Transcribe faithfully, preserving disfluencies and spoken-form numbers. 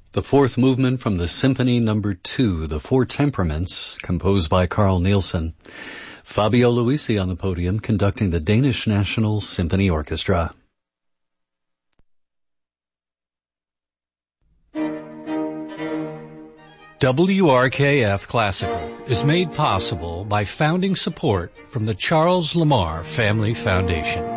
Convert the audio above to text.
The fourth movement from the Symphony Number Two, The Four Temperaments, composed by Carl Nielsen. Fabio Luisi on the podium conducting the Danish National Symphony Orchestra. W R K F Classical is made possible by founding support from the Charles Lamar Family Foundation.